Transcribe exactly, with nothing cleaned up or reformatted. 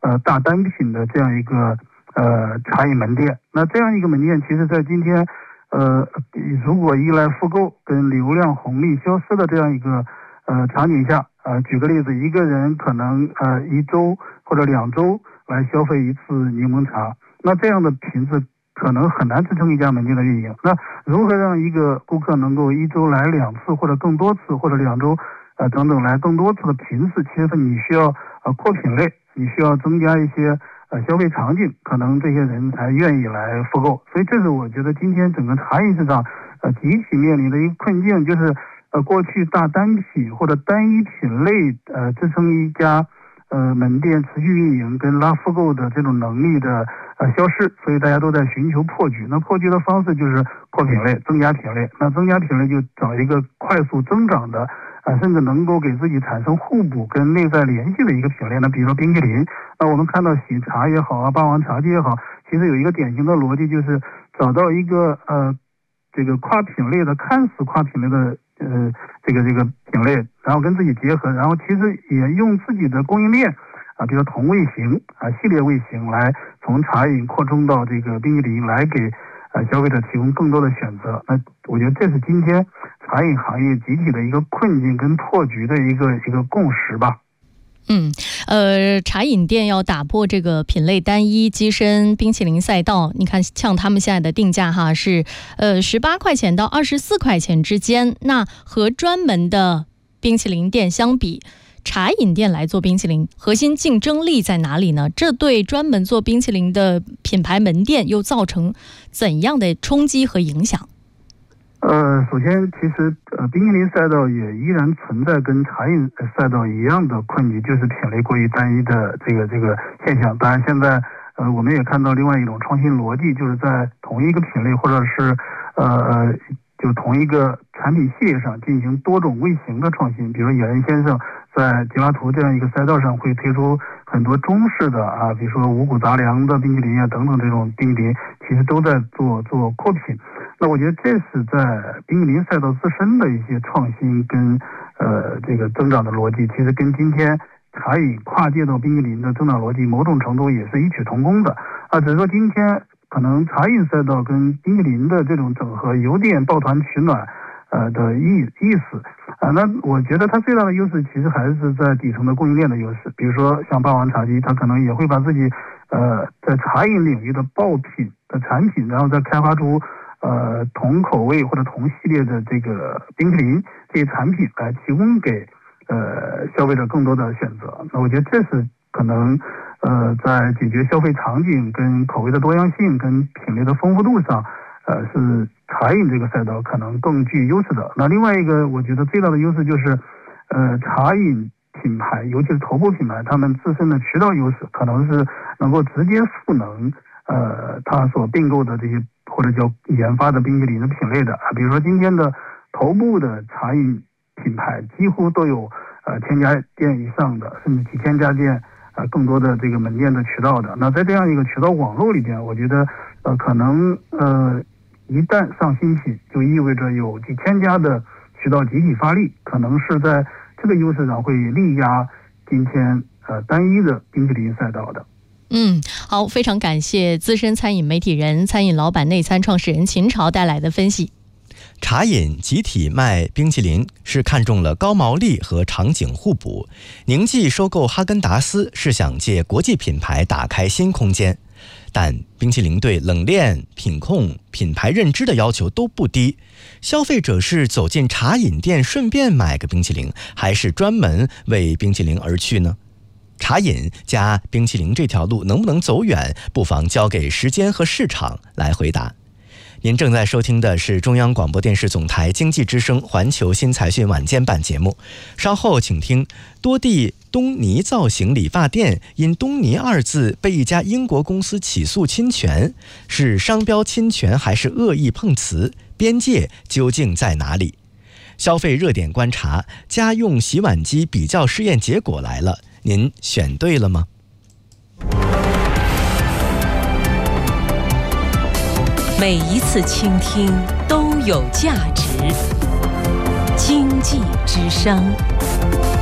呃大单品的这样一个呃茶饮门店。那这样一个门店，其实在今天呃如果依赖复购跟流量红利消失的这样一个呃场景下，呃举个例子，一个人可能呃一周或者两周来消费一次柠檬茶，那这样的频次可能很难支撑一家门店的运营。那如何让一个顾客能够一周来两次或者更多次，或者两周呃等等来更多次的频次，其实你需要呃扩品类，你需要增加一些呃消费场景，可能这些人才愿意来复购。所以这是我觉得今天整个茶饮市场呃集体面临的一个困境，就是呃过去大单品或者单一品类呃支撑一家呃门店持续运营跟拉复购的这种能力的呃消失，所以大家都在寻求破局。那破局的方式就是扩品类，增加品类。那增加品类就找一个快速增长的呃甚至能够给自己产生互补跟内在联系的一个品类。那比如说冰淇淋，那我们看到喜茶也好啊，霸王茶姬也好，其实有一个典型的逻辑，就是找到一个呃这个跨品类的看似跨品类的呃这个这个品类，然后跟自己结合，然后其实也用自己的供应链啊，比如同味型啊、系列味型来从茶饮扩充到这个冰淇淋，来给呃消费者提供更多的选择。那我觉得这是今天茶饮行业集体的一个困境跟破局的一个一个共识吧。 嗯，呃，茶饮店要打破这个品类单一，跻身冰淇淋赛道。你看，像他们现在的定价哈是呃十八块钱到二十四块钱之间。那和专门的冰淇淋店相比，茶饮店来做冰淇淋，核心竞争力在哪里呢？这对专门做冰淇淋的品牌门店又造成怎样的冲击和影响？ 呃，首先，其实呃，冰淇淋赛道也依然存在跟茶饮赛道一样的困局，就是品类过于单一的这个这个现象。当然，现在呃，我们也看到另外一种创新逻辑，就是在同一个品类或者是呃，就同一个产品系列上进行多种味型的创新。比如野人先生在吉拉图这样一个赛道上会推出很多中式的啊，比如说五谷杂粮的冰淇淋啊等等，这种冰淇淋其实都在做做扩品。那我觉得这是在冰淇淋赛道自身的一些创新跟呃这个增长的逻辑，其实跟今天茶饮跨界到冰淇淋的增长逻辑某种程度也是异曲同工的啊，只是说今天可能茶饮赛道跟冰淇淋的这种整合有点抱团取暖呃的意意思啊。那我觉得它最大的优势其实还是在底层的供应链的优势，比如说像霸王茶姬，它可能也会把自己呃在茶饮领域的爆品的产品，然后再开发出呃，同口味或者同系列的这个冰淇淋这些产品来提供给呃消费者更多的选择。那我觉得这是可能呃在解决消费场景跟口味的多样性跟品类的丰富度上，呃是茶饮这个赛道可能更具优势的。那另外一个我觉得最大的优势就是呃茶饮品牌，尤其是头部品牌，他们自身的渠道优势可能是能够直接赋能呃他所并购的这些或者叫研发的冰淇淋的品类的啊，比如说今天的头部的茶饮品牌几乎都有呃千家店以上的，甚至几千家店呃更多的这个门店的渠道的。那在这样一个渠道网络里边，我觉得呃可能呃一旦上新品，就意味着有几千家的渠道集体发力，可能是在这个优势上会力压今天呃单一的冰淇淋赛道的。 嗯，好，非常感谢资深餐饮媒体人、餐饮老板内餐创始人秦朝带来的分析。 茶饮集体卖冰淇淋是看中了高毛利和场景互补，宁记收购哈根达斯是想借国际品牌打开新空间。但冰淇淋对冷链、品控、品牌认知的要求都不低，消费者是走进茶饮店顺便买个冰淇淋，还是专门为冰淇淋而去呢？茶饮加冰淇淋这条路能不能走远，不妨交给时间和市场来回答。您正在收听的是中央广播电视总台经济之声环球新财讯晚间版节目，稍后请听多地东尼造型理发店因东尼二字被一家英国公司起诉侵权，是商标侵权还是恶意碰瓷，边界究竟在哪里？消费热点观察，家用洗碗机比较试验结果来了，您选对了吗？ 每一次倾听都有价值。经济之声。